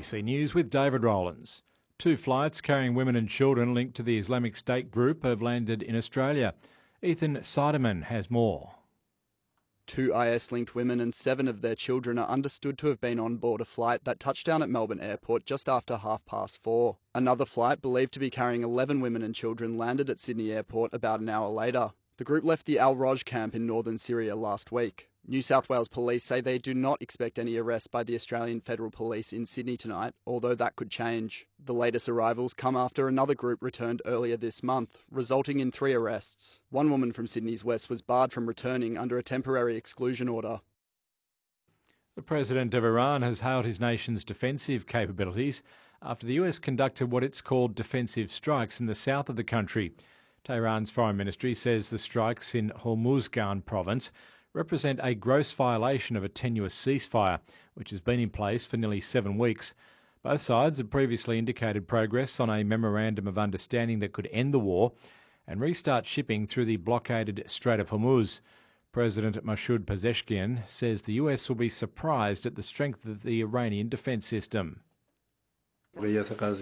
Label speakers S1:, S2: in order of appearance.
S1: ABC News with David Rowlands. 2 flights carrying women and children linked to the Islamic State group have landed in Australia. Ethan Seidemann has more.
S2: 2 IS-linked women and 7 of their children are understood to have been on board a flight that touched down at Melbourne Airport just after 4:30. Another flight, believed to be carrying 11 women and children, landed at Sydney Airport about an hour later. The group left the Al-Roj camp in northern Syria last week. New South Wales Police say they do not expect any arrests by the Australian Federal Police in Sydney tonight, although that could change. The latest arrivals come after another group returned earlier this month, resulting in 3 arrests. One woman from Sydney's west was barred from returning under a temporary exclusion order.
S1: The President of Iran has hailed his nation's defensive capabilities after the US conducted what it's called defensive strikes in the south of the country. Tehran's foreign ministry says the strikes in Hormuzgan province represent a gross violation of a tenuous ceasefire, which has been in place for nearly 7 weeks. Both sides had previously indicated progress on a memorandum of understanding that could end the war and restart shipping through the blockaded Strait of Hormuz. President Masoud Pezeshkian says the US will be surprised at the strength of the Iranian defence system.